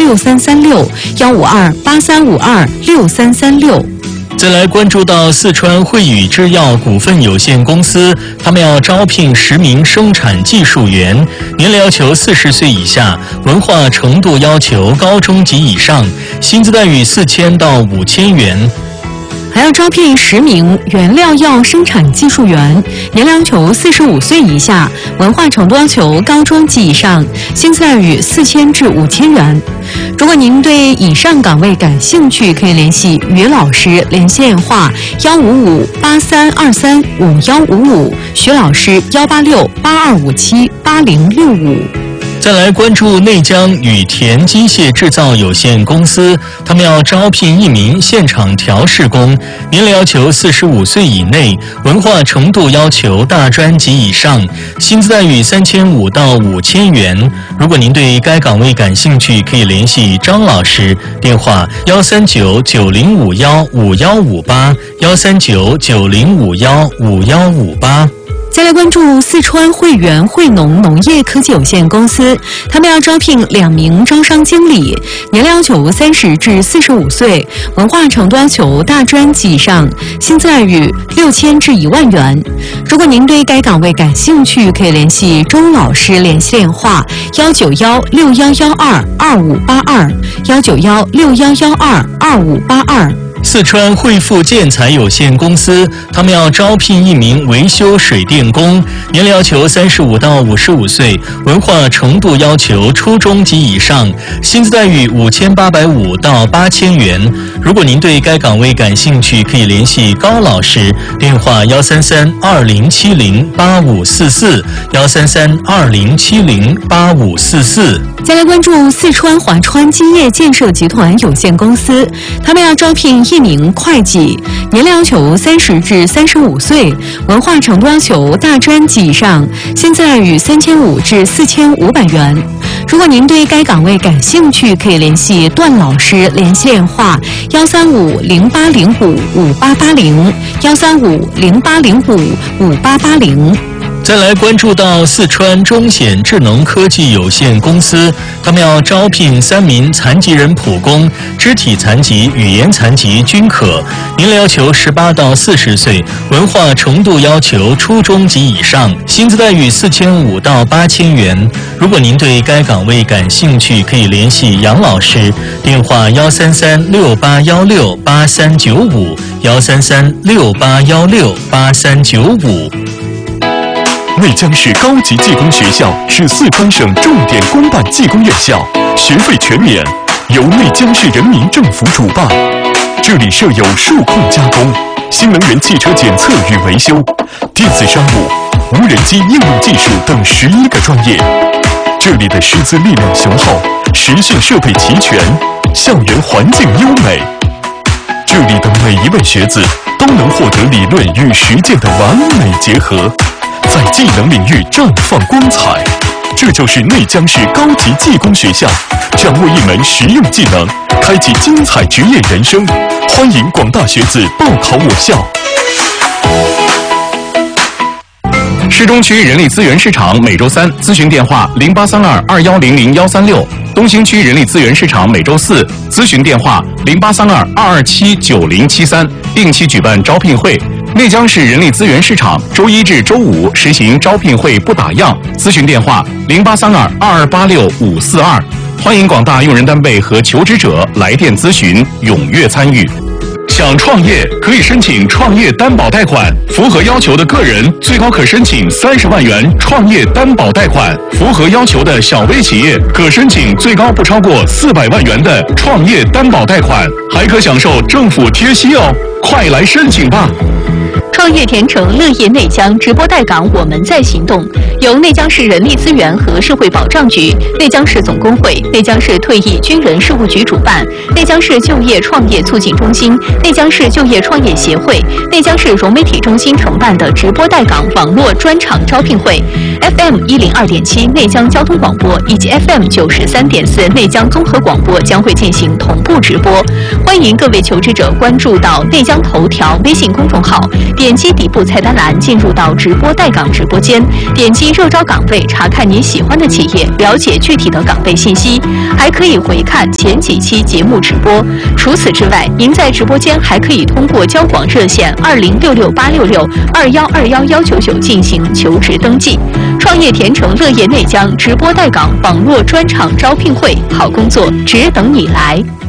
1528336，15283526336。 再来关注到四川汇宇制药股份有限公司，他们要招聘10名生产技术员，年龄要求40岁以下，文化程度要求高中级以上，薪资待遇4000到5000元。 还要招聘10名原料药生产技术员，年龄要求45岁以下，文化程度要求高中级以上，薪资待遇4000至5000元。如果您对以上岗位感兴趣，可以联系于老师，联系电话15583235155，徐老师18682578065。 再来关注内江羽田机械制造有限公司，他们要招聘1名现场调试工，年龄要求45岁以内，文化程度要求大专级以上，薪资待遇3500到5000元。如果您对该岗位感兴趣，可以联系张老师，电话13990515158，13990515158。 再来关注四川汇源汇农农业科技有限公司，他们要招聘2名招商经理，年龄要求30至45岁，文化程度要求大专级以上，薪资待遇6000至10000元。如果您对该岗位感兴趣，可以联系周老师，联系电话19161122582，19161122582。 四川汇富建材有限公司，他们要招聘1名维修水电工，年龄要求35到55岁，文化程度要求初中级以上，薪资待遇5850到8000元。如果您对该岗位感兴趣，可以联系高老师，电话13320708544，13320708544。 再来关注四川华川基业建设集团有限公司，他们要招聘1名会计，年龄要求30至35岁，文化程度要求大专级以上，薪资待遇3500至4500元。如果您对该岗位感兴趣，可以联系段老师，联系电话13508055880，13508055880。 再来关注到四川中显智能科技有限公司，他们要招聘3名残疾人普工，肢体残疾、语言残疾均可，年龄要求18到40岁，文化程度要求初中级以上，薪资待遇4500到8000元。如果您对该岗位感兴趣，可以联系杨老师，电话13368168395，13368168395。 内江市高级技工学校是四川省重点公办技工院校，学费全免，由内江市人民政府主办。这里设有数控加工、新能源汽车检测与维修、电子商务、无人机应用技术等11个专业。这里的师资力量雄厚，实训设备齐全，校园环境优美。这里的每一位学子都能获得理论与实践的完美结合，在技能领域绽放光彩。这就是内江市高级技工学校，掌握一门实用技能，开启精彩职业人生。欢迎广大学子报考我校。 市中区人力资源市场每周3咨询电话0832210136，东兴区人力资源市场每周4咨询电话083222797073，定期举办招聘会。内江市人力资源市场周1至周5实行招聘会不打烊，咨询电话083222865542。欢迎广大用人单位和求职者来电咨询，踊跃参与。想创业可以申请创业担保贷款，符合要求的个人最高可申请30万元创业担保贷款，符合要求的小微企业可申请最高不超过400万元的创业担保贷款，还可享受政府贴息哦！快来申请吧！ 创业甜城乐业内江直播带岗，我们在行动。由内江市人力资源和社会保障局、内江市总工会、内江市退役军人事务局主办，内江市就业创业促进中心、内江市就业创业协会、内江市融媒体中心承办的直播带岗网络专场招聘会 ，FM 102.7内江交通广播以及 FM 93.4内江综合广播将会进行同步直播，欢迎各位求职者关注到内江江头条微信公众号，点击底部菜单栏进入到直播带岗直播间，点击热招岗位，查看你喜欢的企业，了解具体的岗位信息，还可以回看前几期节目直播。除此之外，您在直播间还可以通过交广热线206686612199进行求职登记。创业甜城乐业内江直播带岗网络专场招聘会，好工作只等你来。